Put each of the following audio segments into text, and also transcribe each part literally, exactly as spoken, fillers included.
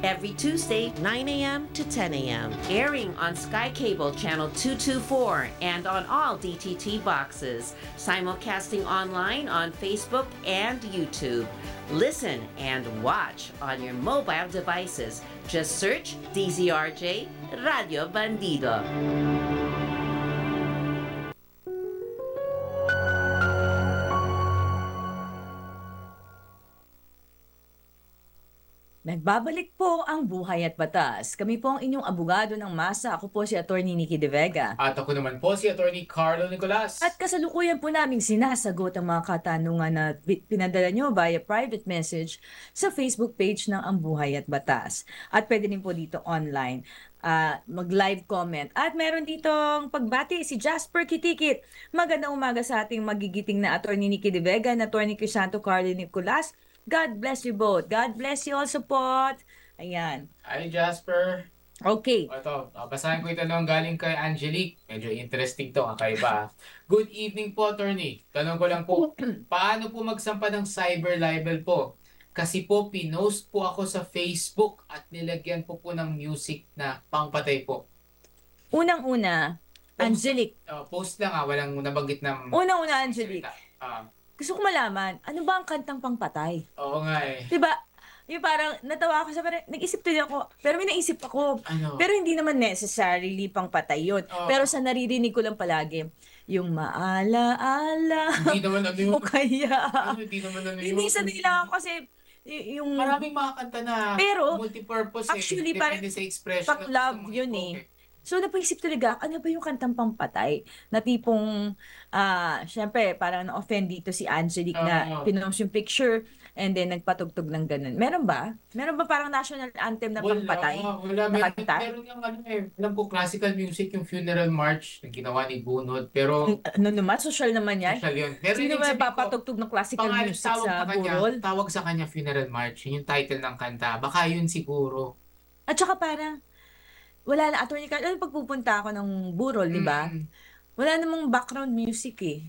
Every Tuesday, nine a.m. to ten a.m. Airing on Sky Cable Channel two twenty-four and on all D T T boxes. Simulcasting online on Facebook and YouTube. Listen and watch on your mobile devices. Just search D Z R J Radio Bandido. Nagbabalik po ang Buhay at Batas. Kami po ang inyong abogado ng masa. Ako po si Attorney Nikki De Vega. At ako naman po si Attorney Carlo Nicolas. At kasalukuyan po namin sinasagot ang mga katanungan na pinadala nyo via private message sa Facebook page ng Ang Buhay at Batas. At pwede din po dito online uh, mag-live comment. At meron ditong pagbati si Jasper Kitikit. Magandang umaga sa ating magigiting na Attorney Nikki De Vega and Attorney Crisanto Carlo Nicolas. God bless you both. God bless you also po. Ayan. Hi, Jasper. Okay. O, ito, uh, basahin ko yung tanong galing kay Angelique. Medyo interesting to, kakaiba. Good evening po, attorney. Tanong ko lang po, paano po magsampa ng cyber libel po? Kasi po, pinost po ako sa Facebook at nilagyan po po ng music na pangpatay po. Unang-una, Angelique. Uh, post lang ah, walang nabanggit na... Unang-una, Angelique. Uh, Gusto ko malaman, ano ba ang kantang pangpatay? Oo nga eh. Diba? Yung parang natawa ako sa parang, nag-isip tuloy ako. Pero may naisip ako. Ano? Pero hindi naman necessarily pangpatay yun. Oh. Pero sa naririnig ko lang palagi, yung maala-ala. Hindi naman ano yun. O kaya. Ano, hindi naman ano yun. Hindi sa nila ako kasi y- yung... Maraming mga kanta na Pero, multipurpose actually, eh. Depende sa expression. Fuck love yun eh. So, napaisip talaga, ano ba yung kantang pangpatay? Na tipong, ah, syempre, parang na-offend dito si Angelique Uh, na pinost yung picture and then nagpatugtog ng ganun. Meron ba? Meron ba parang national anthem na wala, pangpatay? Wala, na meron, kanta? meron yung ano eh. Alam ko, classical music, yung funeral march na ginawa ni Bunod. Pero, Ano naman? Social naman yan? social yun. Pero Sino yung ba sabi ko, papatugtog ng classical pangalan, music tawag sa sa kanya, burol? tawag sa kanya funeral march. Yun yung title ng kanta. Baka yun siguro. At saka parang, wala na, attorney Carl, ano pagpupunta ako ng burol, di ba? Mm. Wala namang background music eh.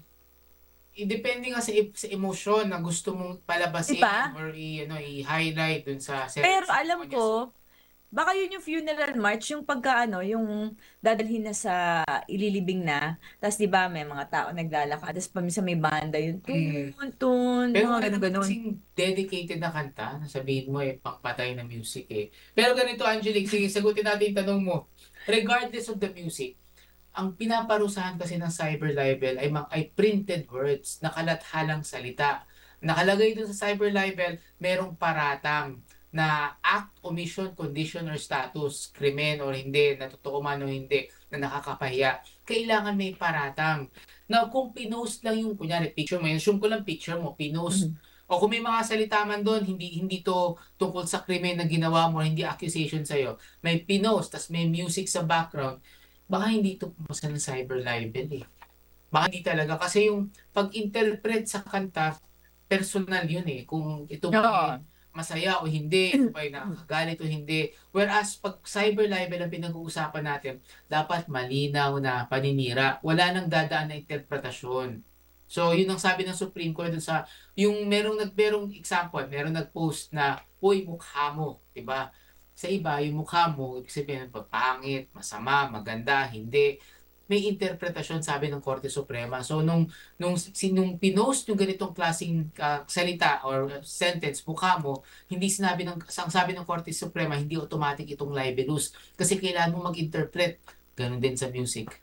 I- Depende nga sa, e- sa emosyon na gusto mong palabasin Diba? or i, ano, i-highlight dun sa... Pero sa- alam ko, baka yun yung funeral march, yung pagka ano, yung dadalhin na sa ililibing na, tapos di ba may mga tao naglalakad, tapos paminsan may banda yun, tun, Mm. tun, Pero mga meron ganun-ganun. kasing dedicated na kanta, sabihin mo eh, pangpatay na music eh. Pero ganito, Angelique, sige, sagutin natin yung tanong mo. Regardless of the music, ang pinaparusahan kasi ng cyber libel ay, ma- ay printed words, nakalathalang salita. Nakalagay dun sa cyber libel, merong paratang na act, omission, condition, or status, krimen or hindi, na totoo man o hindi, na nakakapahiya. Kailangan may paratang. Now, kung pinost lang yung, kunyari, picture mo, assume ko lang picture mo, pinost. Mhm. O kung may mga salita man doon, hindi hindi to tungkol sa krimen na ginawa mo, hindi accusation sa'yo. May pinost, tas may music sa background, baka hindi to pumasa ng cyber libel eh. Baka hindi talaga. Kasi yung pag-interpret sa kanta, personal yun eh. Kung ito ba Oo. eh, masaya o hindi, ito ba ay nakakagalit o hindi. Whereas pag cyber libel ang pinag-uusapan natin, dapat malinaw na paninira. Wala nang dadaan na interpretasyon. So, yun ang sabi ng Supreme Court dun sa, yung merong nagmerong example, merong nag-post na, uy, mukha mo, diba? Sa iba, yung mukha mo, ibig sabihin, pagpangit, masama, maganda, hindi. May interpretasyon, sabi ng Korte Suprema. So, nung, nung, si- nung pinost yung ganitong klaseng ah, salita or sentence, mukha mo, hindi sinabi ng, ang sabi ng Korte Suprema, hindi automatic itong libelous. Kasi kailangan mo mag-interpret. Ganun din sa music.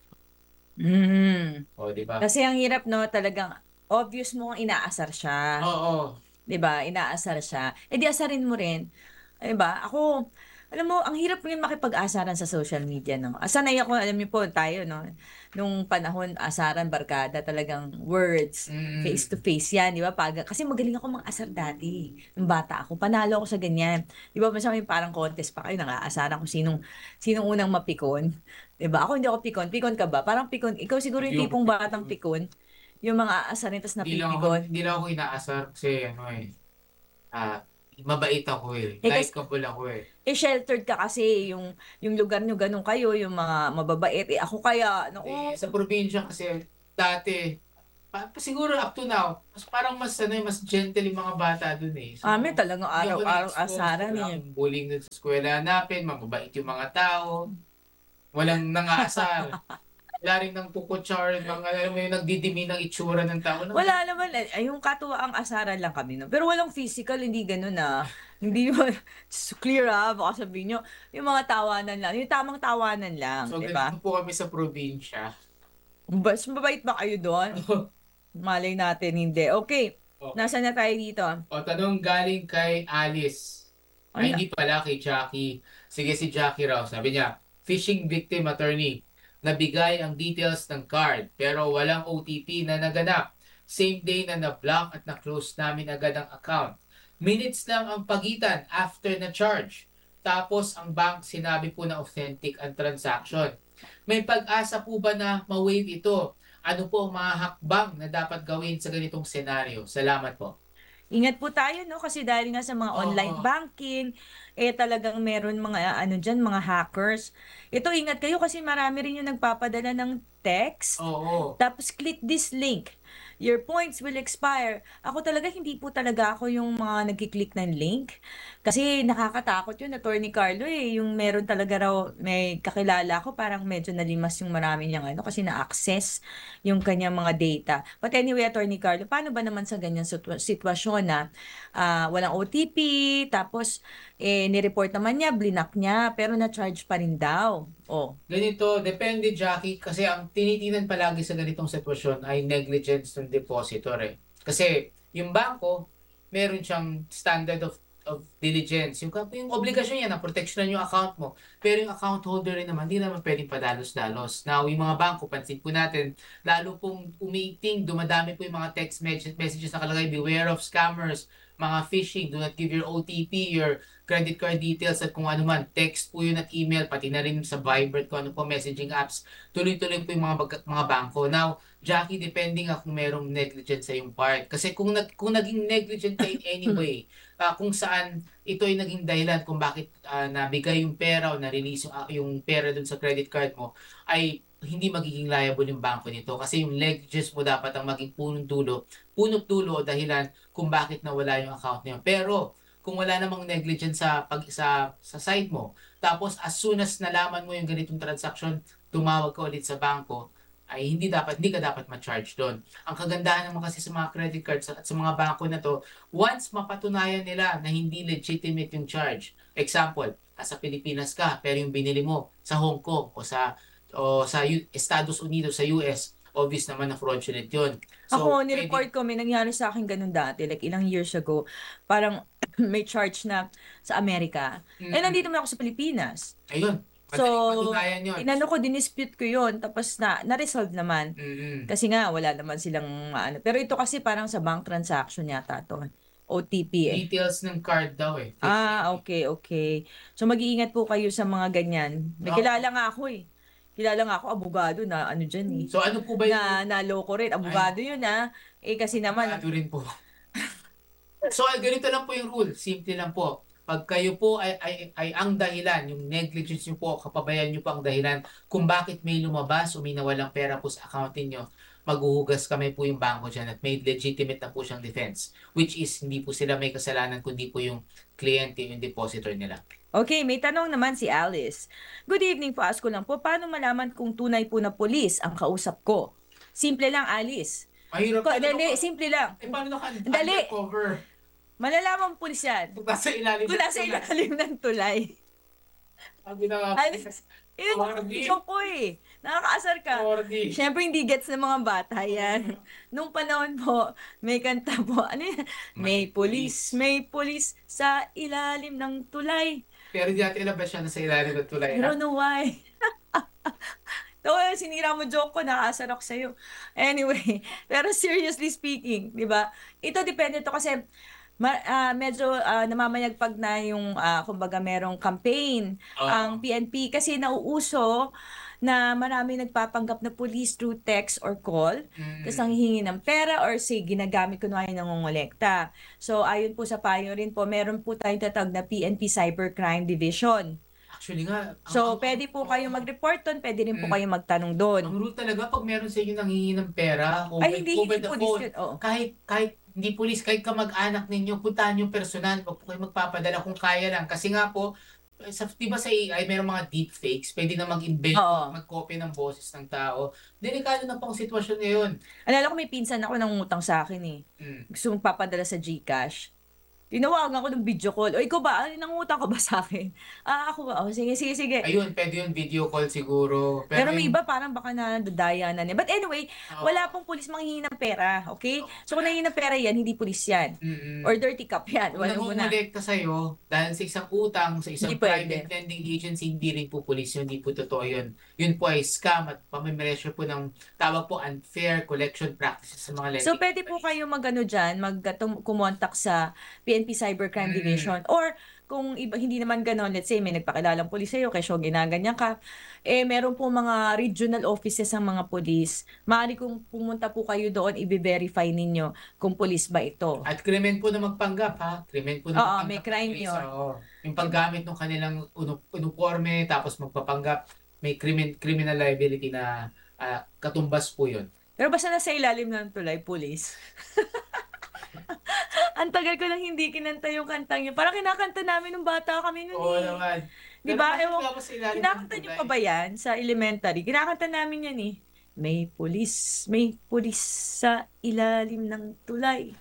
Mhm. O, di ba? Kasi ang hirap no, talagang obvious mo kung inaasar siya. Oo. 'Di ba? Inaasar siya. Eh di asarin mo rin. 'Di ba? Ako, alam mo, ang hirap rin makipag-asaran sa social media, no? Sanay ako, alam niyo po, tayo, no? Nung panahon, asaran, barkada, talagang words, Mm. face to face yan, di ba? Pag, kasi magaling ako mang-asar dati. Nung bata ako, panalo ako sa ganyan. Di ba, masama yung parang contest pa kayo, nang-aasaran kung sinong, sinong unang mapikon. Di ba? Ako hindi ako pikon. Pikon ka ba? Parang pikon. Ikaw siguro yung Hindi ako tipong pikon. batang pikon. Yung mga aasarin, tas Hindi lang ako, napipikon. hindi lang ako inaasar kasi ano eh. Ah, mabait ako eh. Eh, kasi- Likeable ako eh. Eh, sheltered ka kasi, yung, yung lugar nyo, ganun kayo, yung mga mababait. Eh, ako kaya, naku, Eh, sa probinsya kasi dati Pa, pa- siguro up to now, mas parang mas ano, eh, mas gentle yung mga bata dun eh. So, Amin talagang hindi ako araw-araw na-expose, asaran wala eh. akong bullying dun sa eskwela hanapin, mababait yung mga tao, walang nangaasar. Wala rin ng kukutsar, mga alam mo yung nagdidimi ng itsura ng tao. Walang Wala naman, eh, ay, yung katuwaang asaran lang kami, no? Pero walang physical, hindi ganun ah. Hindi yun, just to clear ah, baka sabihin nyo, yung mga tawanan lang, yung tamang tawanan lang, So, di ba? ganito po kami sa probinsya. Mas mabait ba kayo doon? Malay natin, hindi. Okay, Okay. nasaan na tayo dito? O, tanong galing kay Alice. Ay, Ano? hindi pala kay Jackie. Sige, si Jackie raw. Sabi niya, phishing victim attorney. Nabigay ang details ng card, pero walang O T P na naganap. Same day na na-block at na-close namin agad ang account. Minutes lang ang pagitan after na charge. Tapos ang bank sinabi po na authentic ang transaction. May pag-asa po ba na ma-waive ito? Ano po ang mga hakbang na dapat gawin sa ganitong senaryo? Salamat po. Ingat po tayo, no? Kasi dahil nga sa mga online Oo. banking, eh talagang meron mga ano dyan, mga hackers. Ito, ingat kayo kasi marami rin yung nagpapadala ng text. Oo. Tapos click this link. Your points will expire. Ako talaga, hindi po talaga ako yung mga nagkiklik ng link. Kasi nakakatakot yun, Attorney Carlo eh. Yung meron talaga raw, may kakilala ko, parang medyo nalimas yung marami niyang ano, kasi na-access yung kanyang mga data. But anyway, Attorney Carlo, paano ba naman sa ganyan sitwa- sitwasyon na ah, walang O T P, tapos eh, nireport naman niya, blinak niya, pero na-charge pa rin daw. Oh. Ganito, depende Jackie, kasi ang tinitinan palagi sa ganitong sitwasyon ay negligence ng depositor eh. Kasi yung bangko, meron siyang standard of of diligence. Yung, yung obligasyon niya na proteksyonan yung account mo. Pero yung account holder rin naman, hindi naman pwedeng padalos-dalos. Now, yung mga bangko, pansin po natin, lalo pong umiiting, dumadami po yung mga text message- messages na nakalagay, beware of scammers, mga phishing, do not give your O T P, your credit card details at kung ano man, text po yun at email, pati na rin sa Viber, kung ano po messaging apps, tuloy-tuloy po yung mga, bag- mga bangko. Now, Jackie, depending nga kung merong negligence sa yung part. Kasi kung, nag, kung naging negligent ka in any way, ah, kung saan ito ay naging dahilan kung bakit ah, nabigay yung pera o na-release yung, ah, yung pera dun sa credit card mo, ay hindi magiging liable yung bangko nito. Kasi yung negligence mo dapat ang maging punong dulo, punot dulo o dahilan kung bakit nawala yung account niyo. Pero, kung wala namang negligence sa pag sa sa side mo, tapos as soon as nalaman mo yung ganitong transaction, tumawag ka ulit sa bangko, ay hindi dapat hindi ka dapat ma-charge doon. Ang kagandahan naman kasi sa mga credit cards at sa mga bangko na to, once mapatunayan nila na hindi legitimate yung charge. Example, sa Pilipinas ka pero yung binili mo sa Hong Kong o sa o sa U- Estados Unidos sa U S, obvious naman na fraudulent yun. So, Ako, pwede, ni-report ko, may nangyari sa akin ganun dati, like ilang years ago. Parang may charge na sa Amerika. Eh, mm, nandito naman ako sa Pilipinas. ayun, So, madaling patunayan yun. inano ko, dinispute ko yun. Tapos na, na-resolve naman. Mm-mm. Kasi nga, wala naman silang ano. Pero ito kasi parang sa bank transaction yata to. O T P eh. Details ng card daw eh. Ah, okay, okay. So, mag-iingat po kayo sa mga ganyan. May No? kilala nga ako eh. Kilala nga ako, abogado na ano dyan eh. So ano po ba yung Na naloko rin. Abogado yun ah. Eh kasi naman, ano rin po? So ay, ganito lang po yung rule. Simple lang po. Pag kayo po ay, ay, ay ang dahilan, yung negligence nyo po, kapabayan nyo po ang dahilan kung bakit may lumabas o may nawalang pera po sa account niyo, maghuhugas kami po yung bangko dyan at may legitimate na po siyang defense. Which is, hindi po sila may kasalanan kundi po yung kliyente, yung depositor nila. okay, may tanong naman si Alice. Good evening po, ask ko lang po, paano malaman kung tunay po na pulis ang kausap ko? Simple lang, Alice. Mahirap Ko, pa. dali, simple lang. Eh, paano naka Dali. undercover? Malalaman pulis yan. Kung nasa ilalim Kung nasa ng tulay. ilalim ng tulay. Ang ginawa Alice, yun Corny. yung joke ko eh. Nakakaasar ka. Corny. Siyempre, hindi gets ng mga bata yan. Nung panahon po, may kanta po, ano yan? May pulis, may pulis sa ilalim ng tulay. Pero hindi natin alam ba siya nasa ilalim ng tulay. I don't know why. So, sinira mo joke ko, nakasar ako sa'yo. Anyway, pero seriously speaking, di ba? Ito depende to kasi ma- ah, medyo ah, namamayagpag na yung, ah, kumbaga, merong campaign Oo. ang P N P kasi nauuso na marami nagpapanggap na police through text or call. Mm. Tapos nanghihingi ng pera or say, ginagamit ko na nangongolekta. So, ayon po sa payo rin po, meron po tayong tatag na P N P Cybercrime Division. Actually nga, ang, So, ang, pwede po kayo ang, mag-report doon, pwede rin po Mm. kayo magtanong doon. ang rule talaga, pag meron sa inyo nanghihingi ng pera, over, Ay, hindi, over hindi the po phone, yun. Oo. kahit, kahit hindi pulis, kahit kamag-anak ninyo, puntahan yung personal, wag po kayo magpapadala kung kaya lang. Kasi nga po, sa, di ba sa A I, mayroong mga deepfakes, pwede na mag-invent, Oo. mag-copy ng boses ng tao. Delikado na po ang sitwasyon ngayon. Alala ko may pinsan ako nangungutang sa akin eh. Mm. Gusto mong papadala sa GCash. Tinawagan ko ng video call. O ikaw ba? Ano, nangungutang ka ba sa akin? Ah, ako ba? O sige, sige, sige. Ayun, pwede yung video call siguro. Pero may yung- iba parang baka nadadaya na niya. But anyway, Oo. wala pong pulis manghihingi ng pera. Okay? Oo. So kung nanghihingi ng pera yan, hindi pulis yan. Mm-mm. Or dirty cup yan. Kung Wala mo na. nangungulekta sa'yo, dahil sa isang utang, sa isang Hindi pwede. private lending agency, hindi rin po pulis yun, hindi po totoo yun. Yun po ay scam at pamimeresyo po ng tawag po unfair collection practices sa mga lending. So pwede po kayo magano diyan, mag tum- kumontak sa P N P Cybercrime Mm. Division or kung iba, hindi naman ganon, let's say may nagpakilalang pulis sa'yo, kesyo ginaganyan ka, eh meron po mga regional offices ng mga pulis. Maaari kung pumunta po kayo doon, i-verify ninyo kung pulis ba ito. At krimen po na magpanggap, ha? Krimen po na Oo, magpanggap. may crime ng pulis, yun. oo. Yung paggamit ng kanilang unu- uniforme, tapos magpapanggap, may crimin criminal liability na ah, katumbas po yun. Pero basta nasa ilalim ng tulay, pulis. Ang tagal ko lang hindi kinanta yung kantang yun. Parang kinakanta namin nung bata kami nun Oo eh. naman. Di Pero ba? bakit Ewan- nga ba sa ilalim ng Kinakanta niyo tulay? pa ba yan sa elementary? Kinakanta namin yan eh. May pulis, may pulis sa ilalim ng tulay.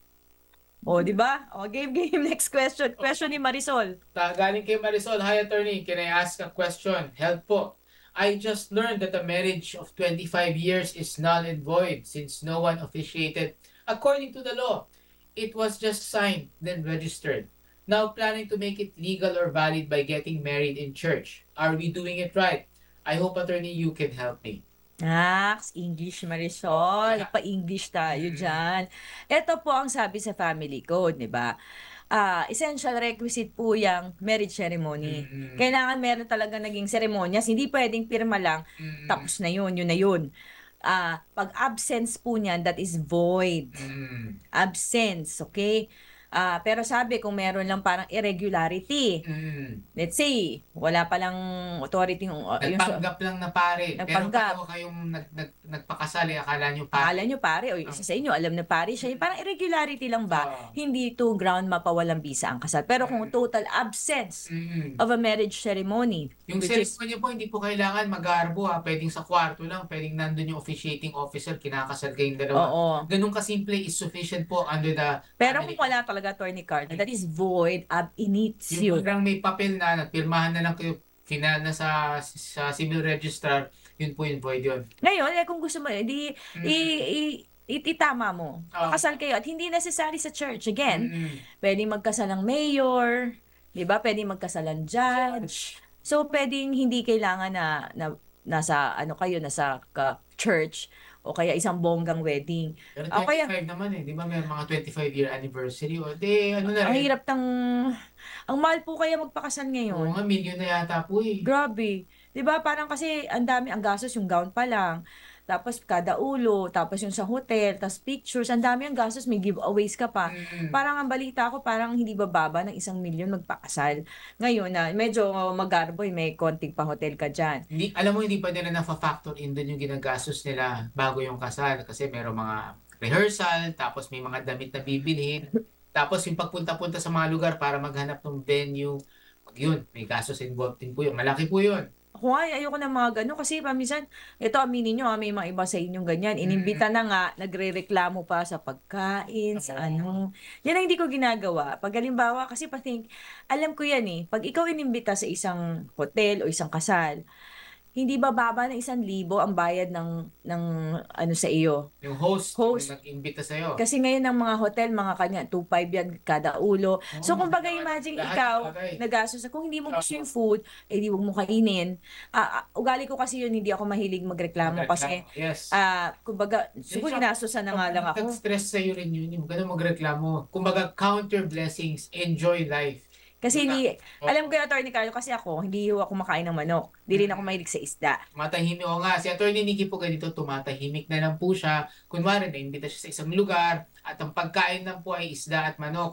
O, di ba? O, game, game. Next question. Question ni Marisol. Ta- Galing kay Marisol, hi attorney, can I ask a question? Help po. I just learned that a marriage of twenty-five years is null and void since no one officiated according to the law. It was just signed, then registered. Now planning to make it legal or valid by getting married in church. Are we doing it right? I hope attorney you can help me. Nax, English Marisol. Pa-English tayo Mm. dyan. Ito po ang sabi sa family code, di ba? Ah, essential requisite po yung marriage ceremony. Mm-mm. Kailangan meron talaga naging seremonyas. Hindi pwedeng pirma lang, Mm-mm. tapos na yun, yun na yun. Ah, pag absence po niyan, that is void. Mm. Absence, okay? Ah, pero sabi kung meron lang parang irregularity. Mm. Let's say, wala palang authority yung, uh, yung Nagpanggap lang na pare. Pero Nagpanggap. paano kayong nag, nag, nagpakasali, akala nyo pare. akala nyo pare o isa sa inyo alam na pare siya, yung parang irregularity lang ba? Oo. Hindi to ground mapawalang bisa ang kasal. Pero kung total absence Mm. of a marriage ceremony, Yung which is ceremony po, hindi po kailangan mag-aarbo ha. Pwedeng sa kwarto lang, pwedeng nandun yung officiating officer, kinakasal kayong dalawa. oo. Ganun kasimple is sufficient po under the Pero family kung wala talaga attorney card, that is void ab initio. Yung parang may papel na, nagpirmahan na lang kayo, final na sa sa civil registrar, yun po yung void yun. Ngayon, eh, kung gusto mo, di, Mm. i, i, i- itama mo. Oo. Kasal kayo at hindi necessary sa church. Again, Mm-mm. pwedeng magkasal ng mayor, di ba? Pwedeng magkasal ng judge. So, pwedeng hindi kailangan na, na nasa, ano kayo, nasa ka, church o kaya isang bonggang wedding. Pero Ako kaya- twenty-five naman eh, di ba may mga twenty-five year anniversary o di ano na Ang rin. hirap tang, ang mahal po kaya magpakasal Oo ngayon. nga, million na yata po eh. Grabe. 'Di ba? Parang kasi ang dami ang gastos yung gown pa lang. Tapos kada ulo, tapos yung sa hotel, tapos pictures, ang dami ang gastos, may giveaways ka pa. Mm. Parang ang balita ko, parang hindi bababa ng isang milyon magpakasal. Ngayon na medyo magarboy, may konting pa hotel ka dyan. Hindi, alam mo, hindi pa nila na-factor in dun yung ginagastos nila bago yung kasal. Kasi meron mga rehearsal, tapos may mga damit na bibilhin. Tapos yung pagpunta-punta sa mga lugar para maghanap ng venue. Pag yun, may gastos involved din po yun. Malaki po yun. Ako nga, ayoko ng mga gano'n kasi paminsan, ito aminin nyo, ah, may mga iba sa inyong ganyan. Inimbita na nga, nagre-reklamo pa sa pagkain, sa Oo. ano. Yan ang hindi ko ginagawa. Pag halimbawa, kasi pating, alam ko yan eh, pag ikaw inimbita sa isang hotel o isang kasal, hindi bababa ng isang libo ang bayad ng, ng ano sa iyo. Yung host, Host. yung nag-imbita sa'yo. Kasi ngayon ng mga hotel, mga kanya, two five yan kada ulo. So, Oo, kung baga lahat- imagine lahat ikaw, bagay. nagastos na, kung hindi mo gusto Oo. yung food, eh di huwag mo kainin. Ah, ah, ugali ko kasi yun, hindi ako mahilig magreklamo kasi, Yes. ah, kumbaga, siguro Yes, ginastosan na nga lang ako. Nag-stress sa'yo rin yun. Yung ganun magreklamo. Kumbaga, count your blessings. Enjoy life. Kasi hindi, Oo. alam ko yung Attorney Carlo, kasi ako, hindi ako kumakain ng manok. Hindi rin ako mahilig sa isda. Tumatahimik. O nga, si Atty. Nikki po ganito, tumatahimik na lang po siya. Kunwari, naimbita siya sa isang lugar at ang pagkain lang po ay isda at manok.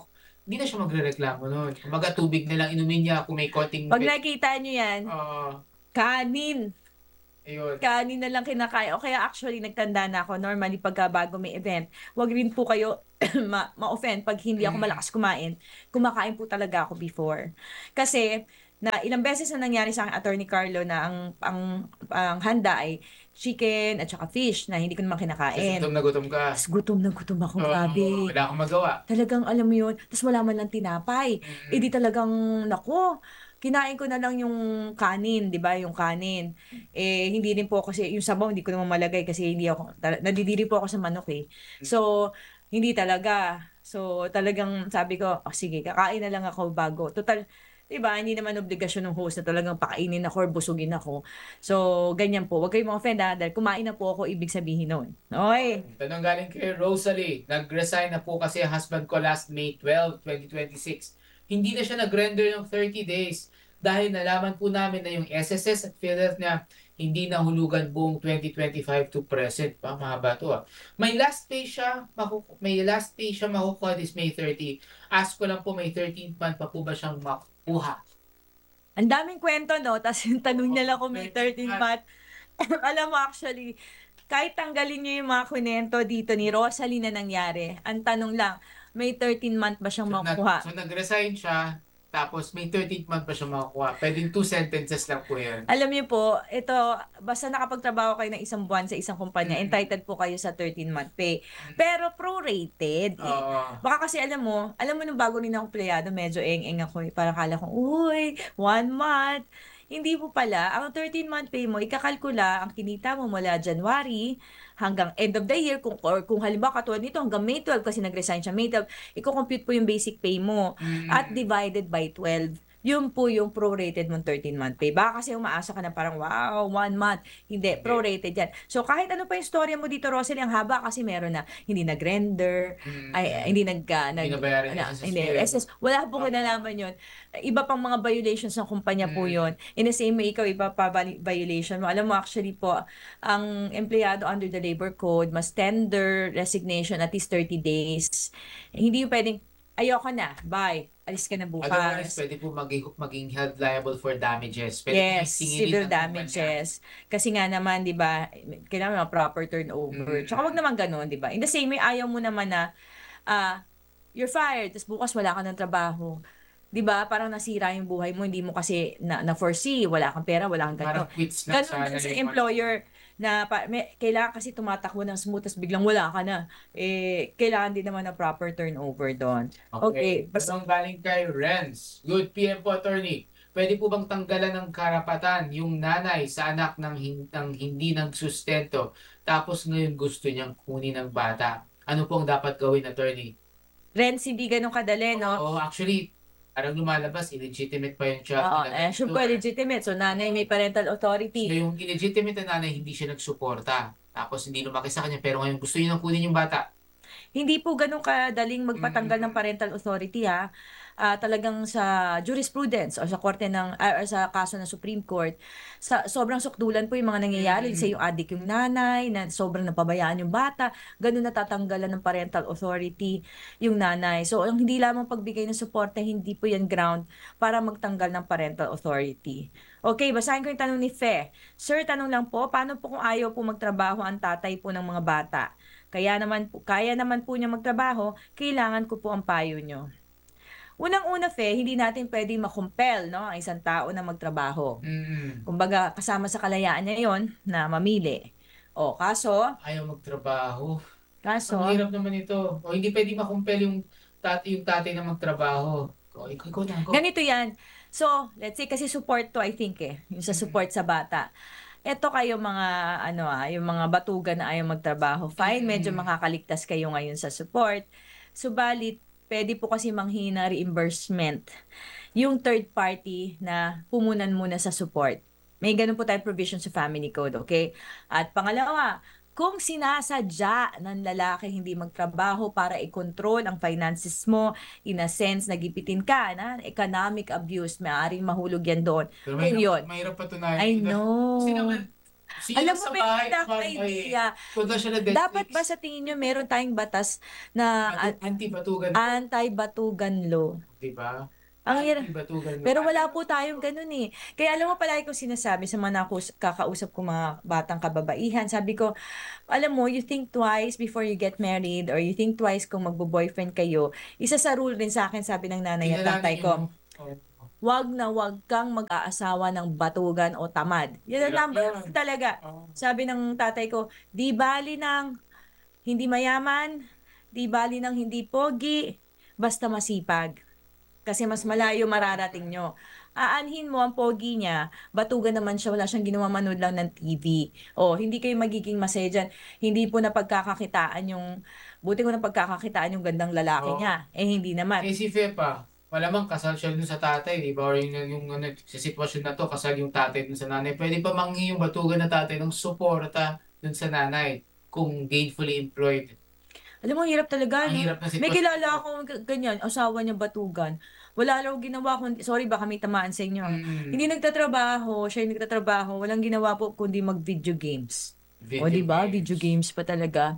hindi na siya magrereklamo nun. Kumbaga tubig na lang inumin niya kung may konting Pag nakikita nyo yan, Oo, kanin. ayun. Kanin na lang kinakain. O kaya actually, nagtanda na ako. Normally, pagka bago may event, wag rin po kayo ma- ma-offend pag hindi ako Mm. malakas kumain. Kumakain po talaga ako before. Kasi, na ilang beses na nangyari sa akin, Attorney Carlo, na ang, ang, ang handa ay chicken at saka fish na hindi ko naman Kasi kinakain. gutom na gutom ka. Tapos gutom na gutom ako, Oo, grabe. wala akong magawa. Talagang alam mo yun. Tapos wala man lang tinapay. Mm. Eh di talagang, nako, kinain ko na lang yung kanin, di ba? Yung kanin. Eh, hindi rin po kasi, yung sabaw, hindi ko naman malagay kasi hindi ako, tala- nadidiri po ako sa manok eh. So, hindi talaga. So, talagang sabi ko, oh, sige, kakain na lang ako bago. Total, di ba? Hindi naman obligasyon ng host na talagang pakainin ako or busugin ako. So, ganyan po. Huwag kayong ma-offend ha, dahil kumain na po ako, ibig sabihin nun. Okay. Tanong galing kay Rosalie. Nag-resign na po kasi ang husband ko last May twelfth, twenty twenty-six. Hindi na siya nag-render ng thirty days dahil nalaman po namin na yung S S S at PhilHealth niya hindi nahulugan buong twenty twenty-five to present. Pa, mahaba to ah. May last pay siya, maku- may last pay siya makukuha this May thirtieth. Ask ko lang po, may thirteenth month pa po ba siyang makukuha? Ang daming kwento, no? Tapos yung tanong niya lang kung may thirteen month. Alam mo, actually, kahit tanggalin niyo yung mga kunento dito ni Rosalie na nangyari, ang tanong lang, may thirteen month ba siyang So, nag, makuha? so nag-resign siya, tapos may thirteenth month pa siya makukuha. Pwedeng two sentences lang po yan. Alam niyo po, ito, basta nakapagtrabaho kayo ng isang buwan sa isang kumpanya, Mm. entitled po kayo sa thirteen month pay. Pero prorated. Eh, Oo. baka kasi alam mo, alam mo nung bago rin ako empleyado, medyo eng-eng ako eh. Parang kala ko, uy, one month. Hindi po pala. Ang thirteen month pay mo, ikakalkula ang kinita mo mula January hanggang end of the year. Kung, or kung halimbawa katulad nito, hanggang May twelfth kasi nag-resign siya May twelfth, iko-compute po yung basic pay mo Mm. at divided by twelve. Yun po yung prorated mong thirteen month pay. Baka kasi umaasa ka na parang, wow, one month. Hindi, prorated yan. So, kahit ano pa yung storya mo dito, Rosalie, ang haba kasi meron na hindi nag-render, Mm. ay, ay, hindi nag, uh, nag, Binabayaran ano, yung S S S. hindi, S S, wala po kinalaman yun. Iba pang mga violations ng kumpanya po Mm. yun. In the same way, ikaw, iba pa vi- violation mo. Alam mo, actually po, ang empleyado under the labor code must tender resignation at least thirty days. Hindi yung pwedeng, ayoko na, bye, alis ka na Otherwise, bukas. pwede po maging, maging held liable for damages. Pwede po Yes, isingilin civil ng kumpanya. damages. Kasi nga naman, di ba, kailangan mga proper turnover. Mm. Tsaka wag naman ganun, di ba? In the same way, ayaw mo naman na, ah, you're fired, tapos bukas wala ka ng trabaho. Di ba? Parang nasira yung buhay mo, hindi mo kasi na, na-foresee, wala kang pera, wala kang ganito. Parang quits na Ganun sana din sa yung- employer na pa, may, kailangan kasi tumatakbo ng smooth, tapos biglang wala ka na. Eh, kailangan din naman ng proper turnover doon. Okay, basta- Basta galing kay Renz. Good P M po, attorney. Pwede po bang tanggalan ng karapatan yung nanay sa anak ng, hin- ng hindi nagsustento tapos ngayon gusto niyang kunin ng bata? Ano pong dapat gawin, attorney? Renz, hindi ganun kadali, no? Oo, actually, parang lumalabas, illegitimate pa yung child. Oo, nila eh, ganito, syempre eh. legitimate. So, nanay may parental So, authority. yung illegitimate na nanay, hindi siya nagsuporta. Tapos hindi lumaki sa kanya, pero ngayon gusto niya nang kunin yung bata. Hindi po ganun kadaling magpatanggal ng Mm. parental authority, ha. Ah, talagang sa jurisprudence o sa korte ng ah, or sa kaso ng Supreme Court, sa sobrang sukdulan po yung mga nangyayari Mm. sa yung adik yung nanay, na sobrang napabayaan yung bata, ganun natatanggalan ng parental authority yung nanay. So, ang hindi lamang pagbigay ng suporta, hindi po yan ground para magtanggal ng parental authority. Okay, basahin ko yung tanong ni Fe. Sir, tanong lang po, paano po kung ayaw po magtrabaho ang tatay po ng mga bata? Kaya naman po, kaya naman po niya magtrabaho, kailangan ko po ang payo nyo. Unang-una, Fe, hindi natin pwedeng makumpel, no, ang isang tao na magtrabaho. Mm. Kumbaga, kasama sa kalayaan niya yon na mamili. O, kaso, Ayaw magtrabaho. kaso, Ang hirap naman ito. O hindi pwede makumpel yung, tat yung tatay na magtrabaho. O, ikaw, ikaw na, go. ganito yan. So, let's say, kasi support to, I think eh, yung sa support sa bata. Eto kayo mga, ano ah, yung mga batugan na ayaw magtrabaho. Fine, medyo Mm. makakaligtas kayo ngayon sa support. Subalit, pwede po kasi manghina reimbursement yung third party na pumunan muna sa support. May ganun po tayong provision sa family code, okay? At pangalawa, kung sinasadya ng lalaki hindi magtrabaho para i-control ang finances mo, in a sense, nagipitin ka na economic abuse, maaaring mahulog yan doon. Pero Kung yun. mahirap, mahirap patunayan. I ito. know. Kasi naman, Sige Alam lang mo, sa may bahay, wala akong bahay. idea. Huwag na siya nag-Netflix. Dapat ba sa tingin nyo meron tayong batas na Anti- Anti-batugan. anti-batugan law? Di ba? Ang hirap. Anti-batugan. Pero wala po tayong ganun eh. Kaya alam mo palagi kong sinasabi sa mga nakus- kakausap ko mga batang kababaihan, sabi ko, alam mo, you think twice before you get married or you think twice kung magbo-boyfriend kayo. Isa sa rule rin sa akin, sabi ng nanay at tatay ko, wag na wag kang mag-aasawa ng batugan o tamad. Yan ang Hirap number yan. one talaga. Oh. Sabi ng tatay ko, di bali ng hindi mayaman, di bali ng hindi pogi, basta masipag. Kasi mas malayo mararating nyo. Aanhin mo ang pogi niya, batugan naman siya, wala siyang ginawa, manood lang ng T V. O, hindi kayo magiging masaya dyan. Hindi po na pagkakakitaan yung, buti ko na pagkakakitaan yung gandang lalaki Oo. niya. Eh, hindi naman. Eh si Fepa, malamang kasal siya dun sa tatay, di ba? Or yung, yung ano, sa sitwasyon na to, kasal yung tatay dun sa nanay. Pwede pa manghi yung batugan na tatay ng suporta dun sa nanay kung gainfully employed. Alam mo, ang hirap talaga, Ang no? hirap na May sitwasyon. kilala akong g- ganyan, asawa niya batugan. Wala raw ginawa, kundi, sorry baka may tamaan sa inyo. ah. Mm. Hindi nagtatrabaho, siya yung nagtatrabaho, walang ginawa po kundi mag-video games. O, Video di ba? games. Video games pa talaga.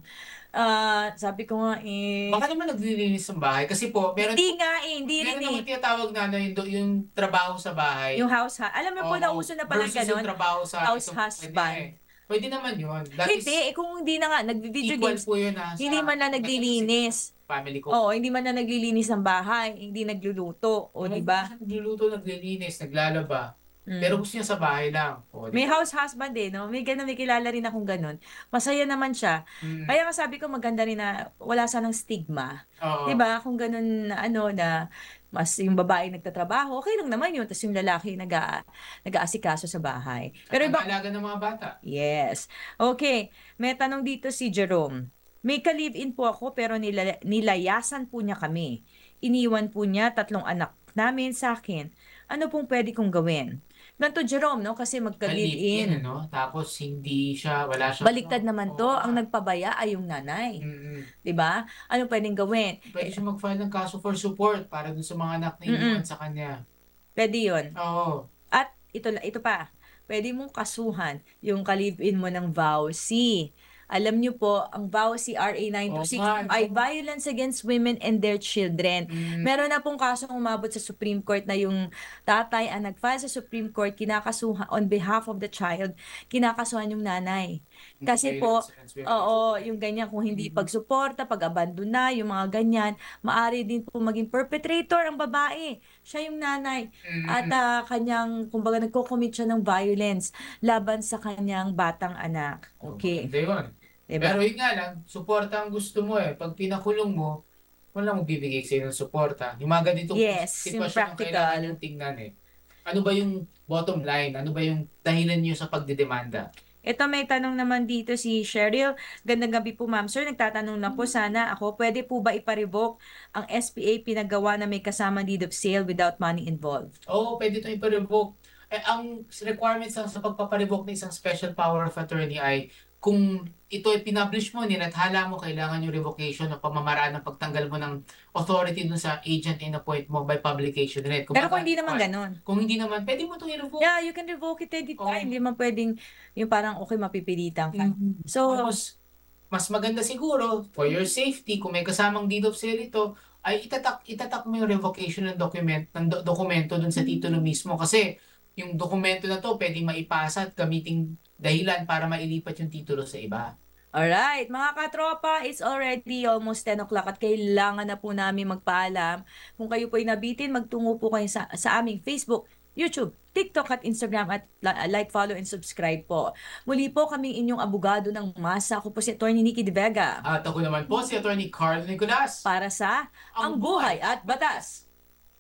Ah, sabi ko nga eh, Baka naman naglilinis ng bahay. Kasi po, meron, hindi nga eh, hindi rin meron eh. naman tinatawag na ano, yung, do- yung trabaho sa bahay. Yung house ha. Alam mo po, Oo, nauso na pala versus ganun. yung trabaho sa House itong- husband. Pwede, eh. Pwede naman yun. That is Hindi, eh, kung hindi na nga, nag-video equal games, po yun ha, sa hindi man na naglilinis. family ko. Oo, hindi man na naglilinis ng bahay, hindi nagluluto, o di ba? Nagluluto, naglilinis, naglalaba. Mm. Pero gusto niya sa bahay lang. O, di May ba? house husband eh, no? May ganun, may kilala rin akong ganun. Masaya naman siya. Mm. Kaya nga sabi ko maganda rin na wala sanang stigma. Oo. 'Di ba? Kung ganun na ano na mas yung babae nagtatrabaho, okay lang naman yun. Tapos yung lalaki nag nag-aasikaso sa bahay. Pero At iba, ang alaga ng mga bata. yes. Okay. May tanong dito si Jerome. May ka-live-in po ako pero nila, nilayasan po niya kami. Iniwan po niya tatlong anak namin sa akin. Ano pong pwede kong gawin? Ganto Jerome, no? Kasi Ka-live-in, magka-live-in. ano? Tapos hindi siya, wala siya. Baliktad naman to. Oo. Ang nagpabaya ay yung nanay. Mm-mm. 'Di ba? Ano pwedeng gawin? Pwede Eh, siya mag-file ng kaso for support para dun sa mga anak na iniwan sa kanya. pwede yun. Oo. At ito, ito pa, pwede mong kasuhan yung ka-live-in mo ng vowsy. Alam niyo po, ang vowsy R A nine two six Oo nga, ay no? violence against women and their children. Mm. Meron na pong kasong umabot sa Supreme Court na yung tatay ang nag-file sa Supreme Court, kinakasuhan on behalf of the child, kinakasuhan yung nanay. Kasi po, Violence against women. oo, yung ganyan, kung hindi pagsuporta, pag-abandona, yung mga ganyan, maari din po maging perpetrator ang babae. Siya yung nanay. Mm. At ah, kanyang, kumbaga, nagko-commit siya ng violence laban sa kanyang batang anak. Okay. Hindi yun. Diba? Pero yun nga lang, suporta ang gusto mo eh. Pag pinakulong mo, wala magbibigay sa'yo ng suporta. Yung mga ganitong Yes, yung sitwasyon ang practical. kailangan yung tingnan eh. Ano ba yung bottom line? Ano ba yung dahilan nyo sa pagdidemanda? Ito may tanong naman dito si Cheryl. Gandang gabi po ma'am. Sir, nagtatanong na po sana ako, pwede po ba ipa-revoke ang S P A pinagawa na may kasama deed of sale without money involved? Oo, pwede itong ipa-revoke. Eh, ang requirements sa, sa pagpaparevoke ng isang special power of attorney ay kung ito ay pinublish mo, ninathala mo, kailangan yung revocation o pamamaraan ng pagtanggal mo ng authority dun sa agent in appoint mo by publication rin. Pero kung hindi naman ganun. Kung hindi naman, pwede mo itong i-revoke. Yeah, you can revoke it anytime. Oo. Hindi man pwedeng yung parang okay mapipilitan ka. Mhm. So, Tapos, mas maganda siguro, for your safety, kung may kasamang deed of sale ito, ay itatak, itatak mo yung revocation ng document, ng do- dokumento dun sa titulo mismo. Kasi, yung dokumento na to, pwedeng maipasa at gamiting dahilan para mailipat yung titulo sa iba. alright, mga katropa, it's already almost ten o'clock at kailangan na po namin magpaalam. Kung kayo po ay nabitin, magtungo po kayo sa, sa aming Facebook, YouTube, TikTok at Instagram at la- like, follow, and subscribe po. Muli po kaming inyong abogado ng masa. Ako po si Attorney Nikki De Vega At ako naman po si Attorney Carl Nicolas. para sa Ang Buhay at Batas.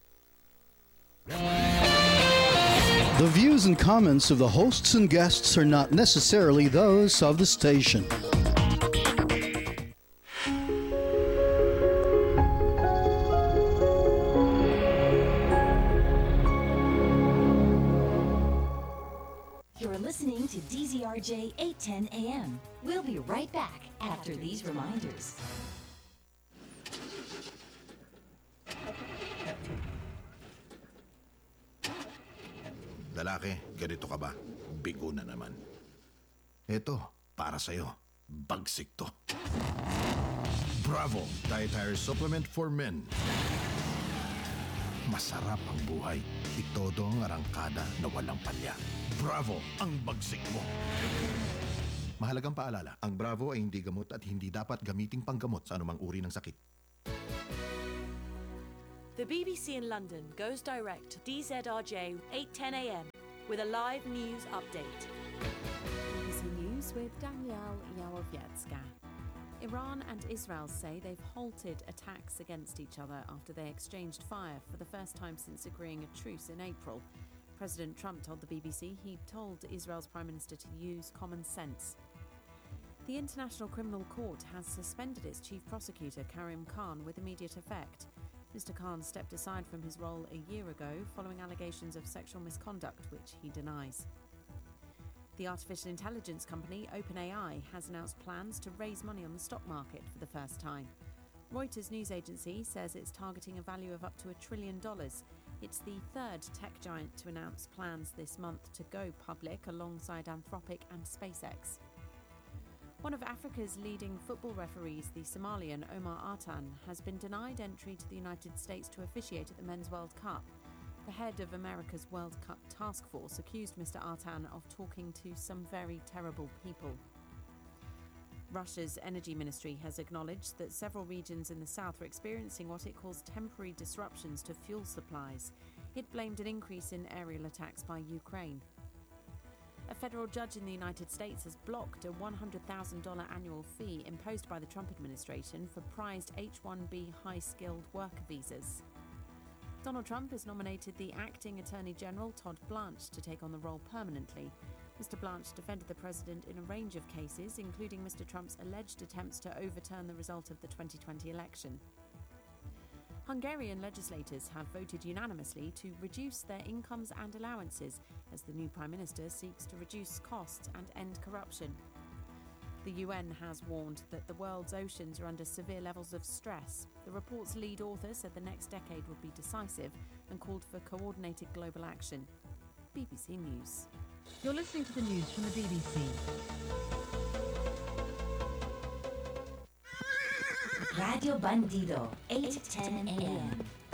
The views and comments of the hosts and guests are not necessarily those of the station. You're listening to D Z R J eight ten A M. We'll be right back after these reminders. Lalaki, ganito ka ba? Bigo na naman. Eto, para sa'yo. Bagsik to. Bravo! Dietary Supplement for Men. Masarap ang buhay. Itodo ang arangkada na walang palya. Bravo! Ang bagsik mo. Mahalagang paalala, ang Bravo ay hindi gamot at hindi dapat gamiting panggamot sa anumang uri ng sakit. The B B C in London goes direct to D Z R J eight ten a m with a live news update. B B C News with Danielle Yawowiecka. Iran and Israel say they've halted attacks against each other after they exchanged fire for the first time since agreeing a truce in April. President Trump told the B B C he told Israel's Prime Minister to use common sense. The International Criminal Court has suspended its chief prosecutor, Karim Khan, with immediate effect. Mister Khan stepped aside from his role a year ago following allegations of sexual misconduct, which he denies. The artificial intelligence company OpenAI has announced plans to raise money on the stock market for the first time. Reuters news agency says it's targeting a value of up to a trillion dollars. It's the third tech giant to announce plans this month to go public alongside Anthropic and SpaceX. One of Africa's leading football referees, the Somalian Omar Artan, has been denied entry to the United States to officiate at the Men's World Cup. The head of America's World Cup task force accused Mister Artan of talking to some very terrible people. Russia's energy ministry has acknowledged that several regions in the south are experiencing what it calls temporary disruptions to fuel supplies. It blamed an increase in aerial attacks by Ukraine. A federal judge in the United States has blocked a one hundred thousand dollars annual fee imposed by the Trump administration for prized H one B high-skilled worker visas. Donald Trump has nominated the acting Attorney General Todd Blanche to take on the role permanently. Mister Blanche defended the president in a range of cases, including Mister Trump's alleged attempts to overturn the result of the twenty twenty election. Hungarian legislators have voted unanimously to reduce their incomes and allowances as the new prime minister seeks to reduce costs and end corruption. The U N has warned that the world's oceans are under severe levels of stress. The report's lead author said the next decade would be decisive and called for coordinated global action. B B C News. You're listening to the news from the B B C. Radio Bandido, eight ten a m